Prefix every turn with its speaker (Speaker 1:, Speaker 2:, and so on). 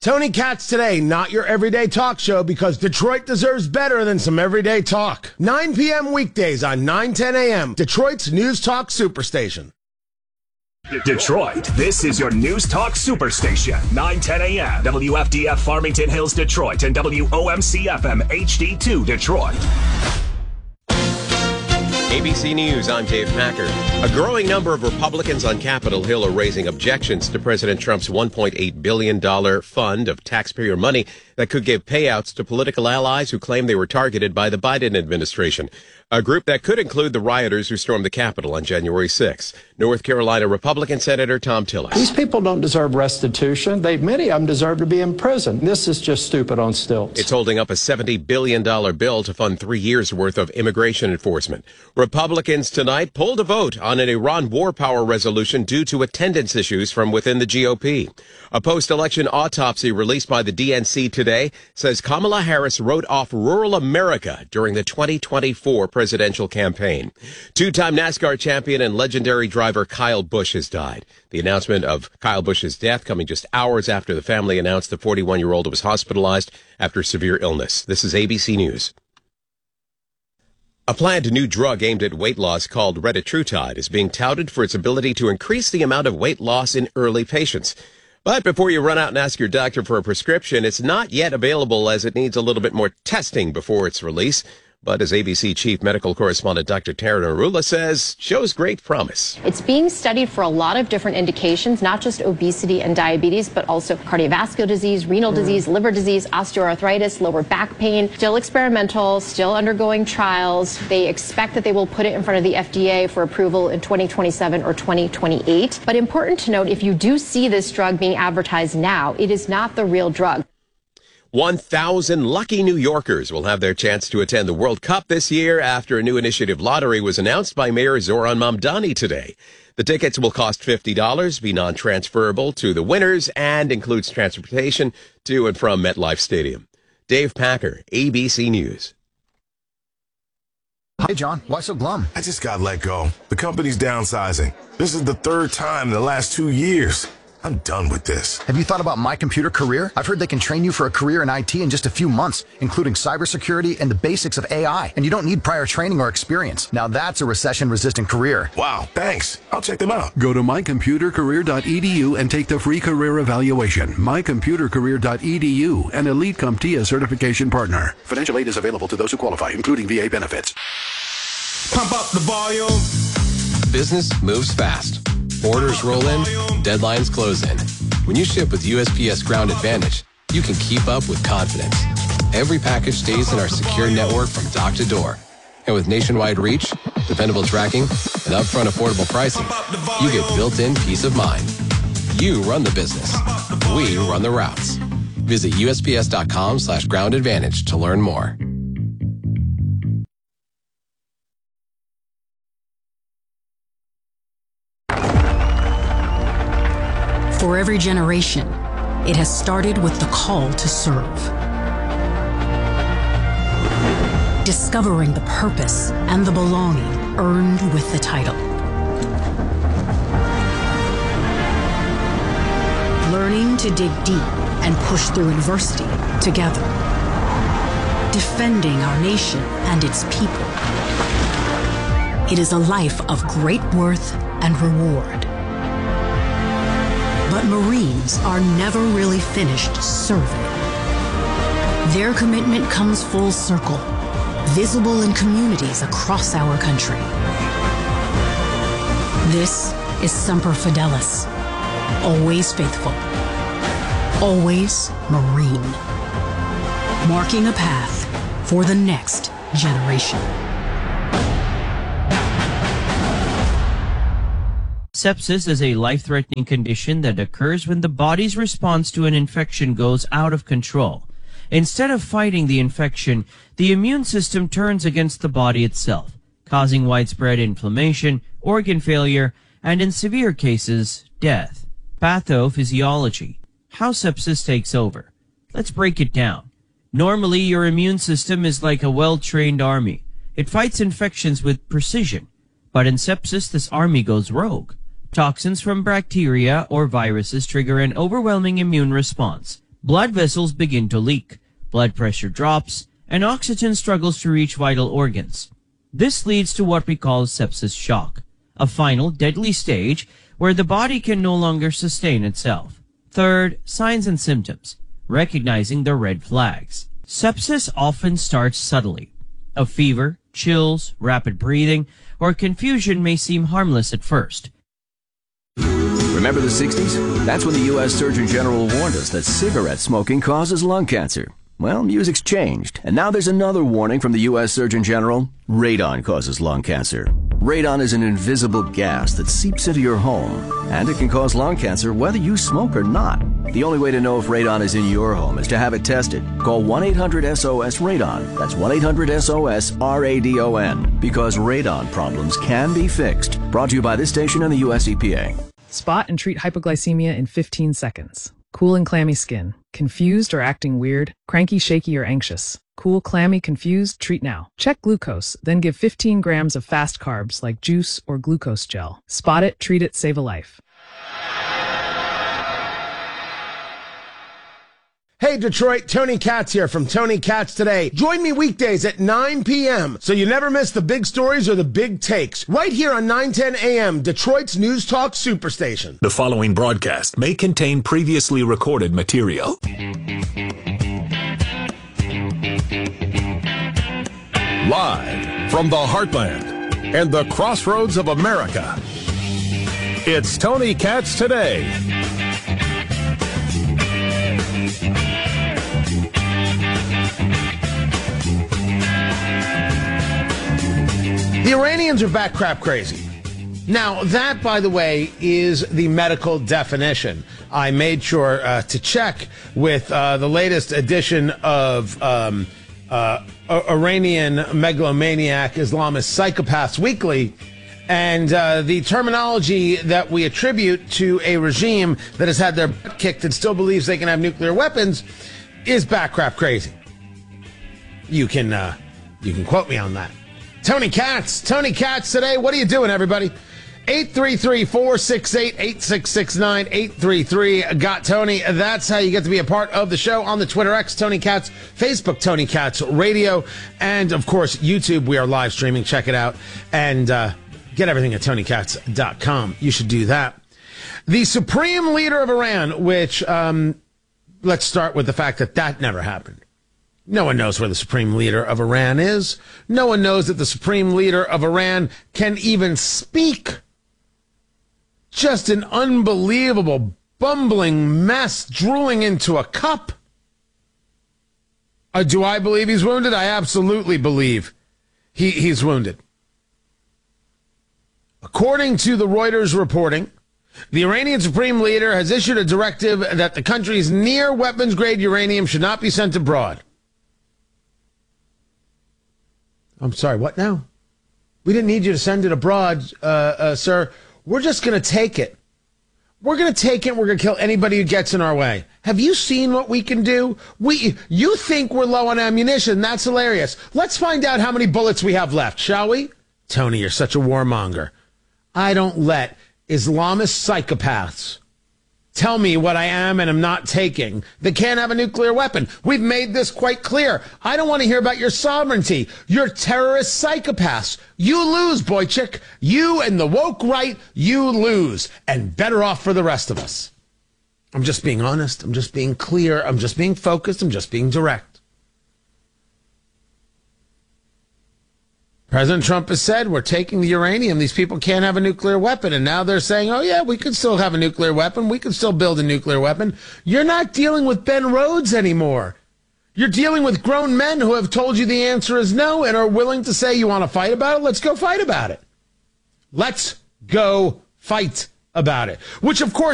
Speaker 1: Tony Katz Today, not your everyday talk show, because Detroit deserves better than some everyday talk. 9 p.m. weekdays on 9:10 a.m., Detroit's News Talk Superstation.
Speaker 2: Detroit, this is your News Talk Superstation. 9:10 a.m. WFDF Farmington Hills, Detroit, and WOMC FM HD2 Detroit.
Speaker 3: ABC News, I'm Dave Packer. A growing number of Republicans on Capitol Hill are raising objections to President Trump's $1.8 billion fund of taxpayer money that could give payouts to political allies who claim they were targeted by the Biden administration. A group that could include the rioters who stormed the Capitol on January 6. North Carolina Republican Senator Tom Tillis.
Speaker 4: These people don't deserve restitution. Many of them deserve to be in prison. This is just stupid on stilts.
Speaker 3: It's holding up a $70 billion bill to fund 3 years' worth of immigration enforcement. Republicans tonight pulled a vote on an Iran war power resolution due to attendance issues from within the GOP. A post-election autopsy released by the DNC today says Kamala Harris wrote off rural America during the 2024 presidential campaign. Two-time NASCAR champion and legendary driver Kyle Busch has died. The announcement of Kyle Busch's death coming just hours after the family announced the 41-year-old was hospitalized after severe illness. This is ABC News. A planned new drug aimed at weight loss called retatrutide is being touted for its ability to increase the amount of weight loss in early patients. But before you run out and ask your doctor for a prescription, it's not yet available as it needs a little bit more testing before its release. But as ABC Chief Medical Correspondent Dr. Tara Narula says, shows great promise.
Speaker 5: It's being studied for a lot of different indications, not just obesity and diabetes, but also cardiovascular disease, renal disease, liver disease, osteoarthritis, lower back pain. Still experimental, still undergoing trials. They expect that they will put it in front of the FDA for approval in 2027 or 2028. But important to note, if you do see this drug being advertised now, it is not the real drug.
Speaker 3: 1,000 lucky New Yorkers will have their chance to attend the World Cup this year after a new initiative lottery was announced by Mayor Zoran Mamdani today. The tickets will cost $50, be non-transferable to the winners, and includes transportation to and from MetLife Stadium. Dave Packer, ABC News.
Speaker 6: Hey, John, why so glum?
Speaker 7: I just got let go. The company's downsizing. This is the third time in the last 2 years. I'm done with this.
Speaker 6: Have you thought about My Computer Career? I've heard they can train you for a career in IT in just a few months, including cybersecurity and the basics of AI. And you don't need prior training or experience. Now that's a recession-resistant career.
Speaker 7: Wow, thanks. I'll check them out.
Speaker 8: Go to mycomputercareer.edu and take the free career evaluation. mycomputercareer.edu, an Elite CompTIA certification partner. Financial aid is available to those who qualify, including VA benefits.
Speaker 9: Pump up the volume.
Speaker 10: Business moves fast. Orders roll in, deadlines close in. When you ship with USPS Ground Advantage, you can keep up with confidence. Every package stays in our secure network from dock to door. And with nationwide reach, dependable tracking, and upfront affordable pricing, you get built-in peace of mind. You run the business. We run the routes. Visit USPS.com/Ground Advantage to learn more.
Speaker 11: For every generation, it has started with the call to serve. Discovering the purpose and the belonging earned with the title. Learning to dig deep and push through adversity together. Defending our nation and its people. It is a life of great worth and reward. But Marines are never really finished serving. Their commitment comes full circle, visible in communities across our country. This is Semper Fidelis, always faithful, always Marine, marking a path for the next generation.
Speaker 12: Sepsis is a life-threatening condition that occurs when the body's response to an infection goes out of control. Instead of fighting the infection, the immune system turns against the body itself, causing widespread inflammation, organ failure, and in severe cases, death. Pathophysiology. How sepsis takes over. Let's break it down. Normally, your immune system is like a well-trained army. It fights infections with precision. But in sepsis, this army goes rogue. Toxins from bacteria or viruses trigger an overwhelming immune response. blood vessels begin to leak, blood pressure drops, and oxygen struggles to reach vital organs. This leads to what we call sepsis shock, a final deadly stage where the body can no longer sustain itself. Third, signs and symptoms, recognizing the red flags. Sepsis often starts subtly. A fever, chills, rapid breathing, or confusion may seem harmless at first.
Speaker 13: Remember the 60s? That's when the U.S. Surgeon General warned us that cigarette smoking causes lung cancer. Well, music's changed, and now there's another warning from the U.S. Surgeon General. Radon causes lung cancer. Radon is an invisible gas that seeps into your home, and it can cause lung cancer whether you smoke or not. The only way to know if radon is in your home is to have it tested. Call 1-800-SOS-RADON. That's 1-800-SOS-RADON. Because radon problems can be fixed. Brought to you by this station and the U.S. EPA.
Speaker 14: Spot and treat hypoglycemia in 15 seconds. Cool and clammy skin. Confused or acting weird? Cranky, shaky, or anxious? Cool, clammy, confused? Treat now. Check glucose, then give 15 grams of fast carbs like juice or glucose gel. Spot it, treat it, save a life.
Speaker 1: Hey Detroit, Tony Katz here from Tony Katz Today. Join me weekdays at 9 p.m. so you never miss the big stories or the big takes. Right here on 910 a.m., Detroit's News Talk Superstation.
Speaker 2: The following broadcast may contain previously recorded material.
Speaker 15: Live from the heartland and the crossroads of America, it's Tony Katz Today.
Speaker 1: The Iranians are bat crap crazy. Now, that, by the way, is the medical definition. I made sure to check with the latest edition of Iranian Megalomaniac Islamist Psychopaths Weekly, and the terminology that we attribute to a regime that has had their butt kicked and still believes they can have nuclear weapons is bat crap crazy. You can quote me on that. Tony Katz Today. What are you doing, everybody? 833-468-8669, 833 got Tony. That's how you get to be a part of the show on the Twitter X, Tony Katz, Facebook, Tony Katz Radio, and of course, YouTube. We are live streaming. Check it out and get everything at TonyKatz.com. You should do that. The supreme leader of Iran, which let's start with the fact that never happened. No one knows where the supreme leader of Iran is. No one knows that the supreme leader of Iran can even speak. Just an unbelievable, bumbling mess drooling into a cup. Do I believe he's wounded? I absolutely believe he's wounded. According to the Reuters reporting, the Iranian supreme leader has issued a directive that the country's near weapons-grade uranium should not be sent abroad. I'm sorry, what now? We didn't need you to send it abroad, sir. We're just going to take it. We're going to take it. We're going to kill anybody who gets in our way. Have you seen what we can do? You think we're low on ammunition. That's hilarious. Let's find out how many bullets we have left, shall we? Tony, you're such a warmonger. I don't let Islamist psychopaths tell me what I am and am not taking. They can't have a nuclear weapon. We've made this quite clear. I don't want to hear about your sovereignty. You're terrorist psychopaths. You lose, Boychik. You and the woke right, you lose. And better off for the rest of us. I'm just being honest. I'm just being clear. I'm just being focused. I'm just being direct. President Trump has said, we're taking the uranium. These people can't have a nuclear weapon. And now they're saying, oh, yeah, we could still have a nuclear weapon. We could still build a nuclear weapon. You're not dealing with Ben Rhodes anymore. You're dealing with grown men who have told you the answer is no and are willing to say, you want to fight about it? Let's go fight about it. Let's go fight about it. Which, of course,